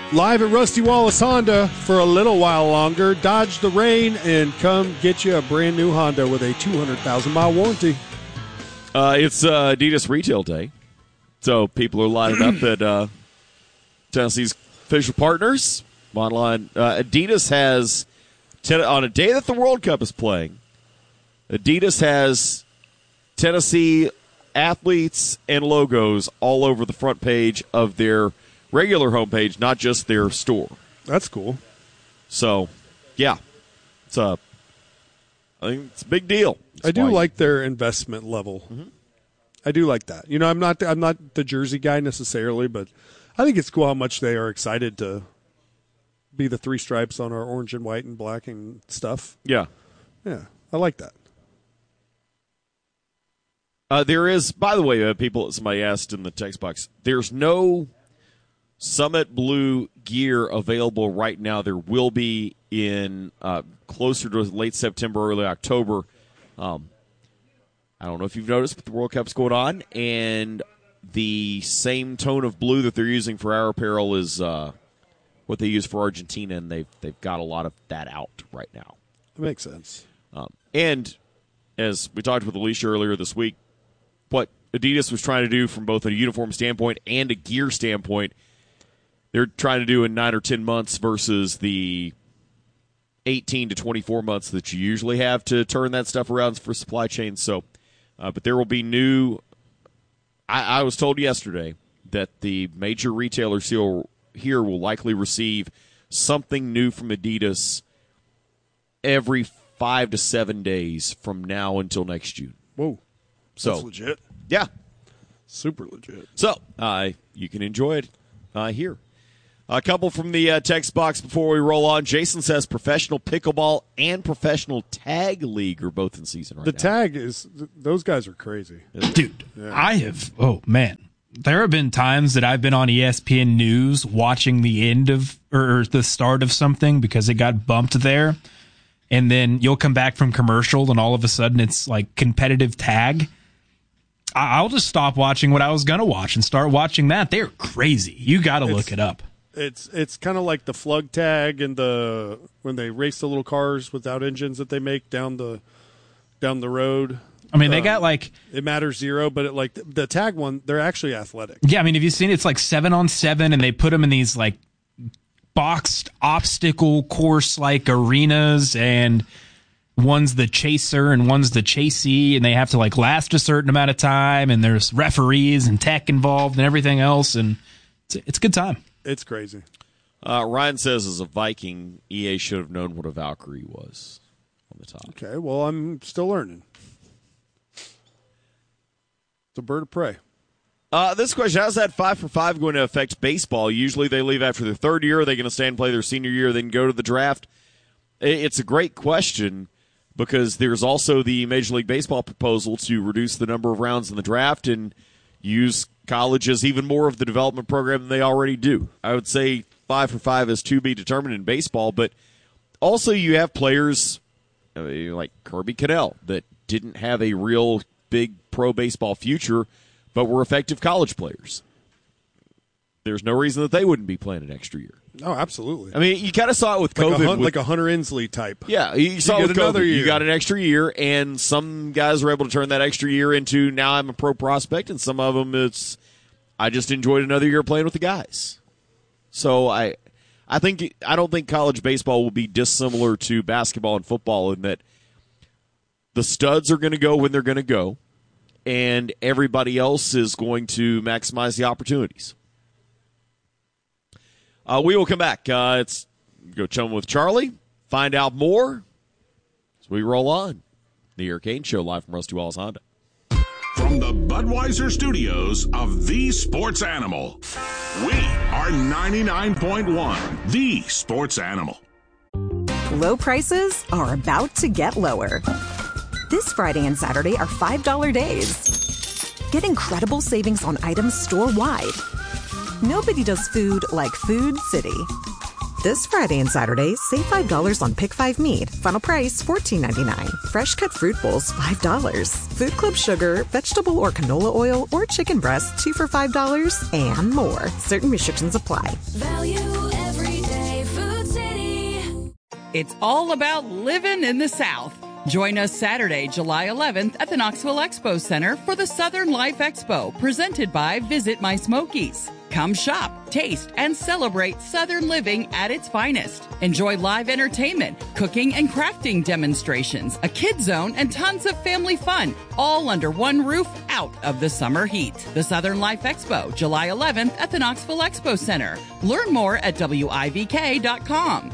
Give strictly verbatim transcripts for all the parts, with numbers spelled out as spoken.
Live at Rusty Wallace Honda for a little while longer. Dodge the rain and come get you a brand new Honda with a two hundred thousand mile warranty. Uh, it's uh, Adidas Retail Day, so people are lining up at uh, Tennessee's official partners. Online, uh, Adidas has, ten- on a day that the World Cup is playing, Adidas has Tennessee athletes and logos all over the front page of their regular homepage, not just their store. That's cool. So, yeah, it's a, I think it's a big deal. It's I do fine. like their investment level. Mm-hmm. I do like that. You know, I'm not I'm not the jersey guy necessarily, but I think it's cool how much they are excited to be the three stripes on our orange and white and black and stuff. Yeah, yeah, I like that. Uh, there is, by the way, uh, people. Somebody asked in the text box. There's no Summit Blue gear available right now. There will be in uh, closer to late September, early October. Um, I don't know if you've noticed, but the World Cup's going on, and the same tone of blue that they're using for our apparel is uh, what they use for Argentina, and they've they've got a lot of that out right now. That makes sense. Um, and as we talked with Alicia earlier this week, what Adidas was trying to do from both a uniform standpoint and a gear standpoint, they're trying to do in nine or ten months versus the eighteen to twenty-four months that you usually have to turn that stuff around for supply chains. So, uh, but there will be new. I, I was told yesterday that the major retailers here, here will likely receive something new from Adidas every five to seven days from now until next June. Whoa, so that's legit. Yeah, super legit. So uh, you can enjoy it uh, here. A couple from the uh, text box before we roll on. Jason says professional pickleball and professional tag league are both in season right the now. The tag is – those guys are crazy. Dude, yeah. I have – oh, man. There have been times that I've been on E S P N News watching the end of – or the start of something because it got bumped there, and then you'll come back from commercial and all of a sudden it's like competitive tag. I'll just stop watching what I was going to watch and start watching that. They're crazy. You got to look it up. It's it's kind of like the flug tag and the when they race the little cars without engines that they make down the down the road. I mean, they um, got like it matters zero, but it, like the, the tag one, they're actually athletic. Yeah, I mean, have you seen it? It's like seven on seven, and they put them in these like boxed obstacle course like arenas, and one's the chaser and one's the chasee, and they have to like last a certain amount of time, and there's referees and tech involved and everything else, and it's, it's a good time. It's crazy. Uh, Ryan says, as a Viking, E A should have known what a Valkyrie was on the top. Okay, well, I'm still learning. It's a bird of prey. Uh, this question, how's that five for five going to affect baseball? Usually they leave after their third year. Are they going to stay and play their senior year, then go to the draft? It's a great question because there's also the Major League Baseball proposal to reduce the number of rounds in the draft and use college as even more of the development program than they already do. I would say five for five is to be determined in baseball, but also you have players like Kirby Connell that didn't have a real big pro baseball future, but were effective college players. There's no reason that they wouldn't be playing an extra year. Oh, absolutely. I mean, you kind of saw it with like COVID. A hun- with, like a Hunter Inslee type. Yeah, you saw you it with another COVID. Year. You got an extra year, and some guys were able to turn that extra year into now I'm a pro prospect, and some of them it's I just enjoyed another year playing with the guys. So I, I think I don't think college baseball will be dissimilar to basketball and football in that the studs are going to go when they're going to go, and everybody else is going to maximize the opportunities. Uh, we will come back. Uh, it's go chum with Charlie. Find out more as we roll on. The Eric Kane Show live from Rusty Wallace Honda. From the Budweiser studios of The Sports Animal, we are ninety-nine point one The Sports Animal. Low prices are about to get lower. This Friday and Saturday are five dollar days. Get incredible savings on items store-wide. Nobody does food like Food City. This Friday and Saturday, save five dollars on Pick five meat. Final price fourteen ninety-nine. Fresh cut fruit bowls, five dollars. Food Club sugar, vegetable or canola oil, or chicken breast, two for five dollars, and more. Certain restrictions apply. Value It's all about living in the South. Join us Saturday, July eleventh at the Knoxville Expo Center for the Southern Life Expo, presented by Visit My Smokies. Come shop, taste, and celebrate Southern living at its finest. Enjoy live entertainment, cooking and crafting demonstrations, a kid zone, and tons of family fun, all under one roof out of the summer heat. The Southern Life Expo, July eleventh at the Knoxville Expo Center. Learn more at W I V K dot com.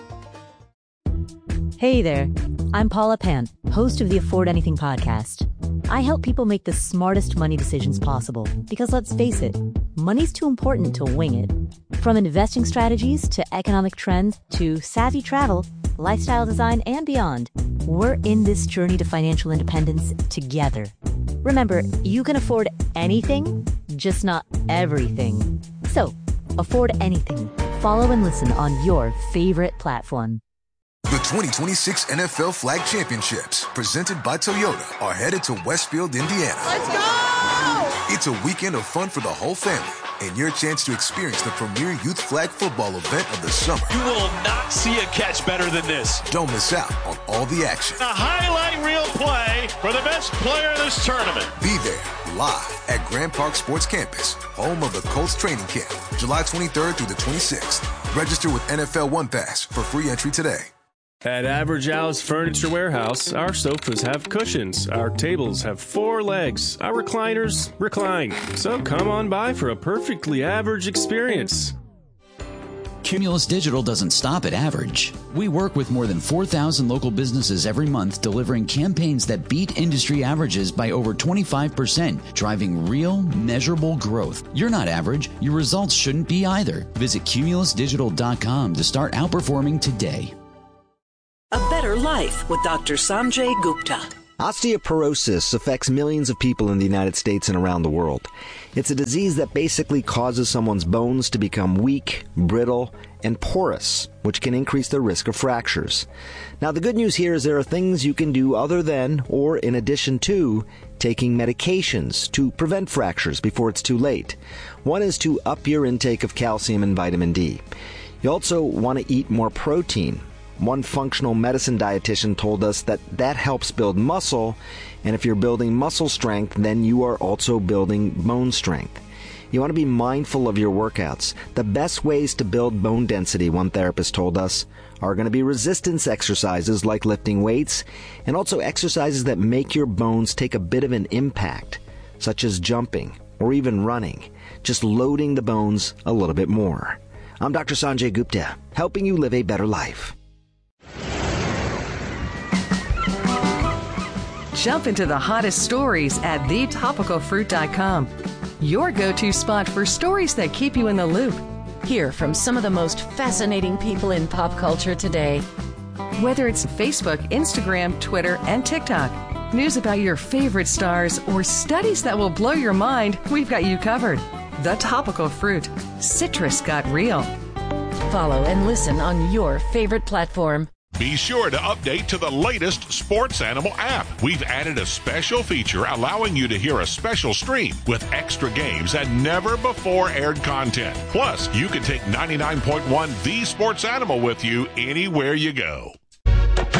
Hey there, I'm Paula Pant, host of the Afford Anything podcast. I help people make the smartest money decisions possible because, let's face it, money's too important to wing it. From investing strategies to economic trends to savvy travel, lifestyle design, and beyond, we're in this journey to financial independence together. Remember, you can afford anything, just not everything. So, afford anything. Follow and listen on your favorite platform. The twenty twenty-six N F L Flag Championships, presented by Toyota, are headed to Westfield, Indiana. Let's go! It's a weekend of fun for the whole family and your chance to experience the premier youth flag football event of the summer. You will not see a catch better than this. Don't miss out on all the action. A highlight reel play for the best player in this tournament. Be there live at Grand Park Sports Campus, home of the Colts training camp, July twenty-third through the twenty-sixth. Register with N F L One Pass for free entry today. At Average Al's Furniture Warehouse, our sofas have cushions, our tables have four legs, our recliners recline. So come on by for a perfectly average experience. Cumulus Digital doesn't stop at average. We work with more than four thousand local businesses every month, delivering campaigns that beat industry averages by over twenty-five percent, driving real, measurable growth. You're not average. Your results shouldn't be either. Visit cumulus digital dot com to start outperforming today. A better life with Doctor Sanjay Gupta. Osteoporosis affects millions of people in the United States and around the world. It's a disease that basically causes someone's bones to become weak, brittle, and porous, which can increase the risk of fractures. Now, the good news here is there are things you can do other than, or in addition to, taking medications to prevent fractures before it's too late. One is to up your intake of calcium and vitamin D. You also want to eat more protein. One functional medicine dietitian told us that that helps build muscle, and if you're building muscle strength, then you are also building bone strength. You want to be mindful of your workouts. The best ways to build bone density, one therapist told us, are going to be resistance exercises like lifting weights, and also exercises that make your bones take a bit of an impact, such as jumping or even running, just loading the bones a little bit more. I'm Doctor Sanjay Gupta, helping you live a better life. Jump into the hottest stories at the topical fruit dot com. Your go-to spot for stories that keep you in the loop. Hear from some of the most fascinating people in pop culture today. Whether it's Facebook, Instagram, Twitter, and TikTok, news about your favorite stars, or studies that will blow your mind, we've got you covered. The Topical Fruit. Citrus got real. Follow and listen on your favorite platform. Be sure to update to the latest Sports Animal app. We've added a special feature allowing you to hear a special stream with extra games and never before aired content. Plus, you can take ninety-nine point one The Sports Animal with you anywhere you go.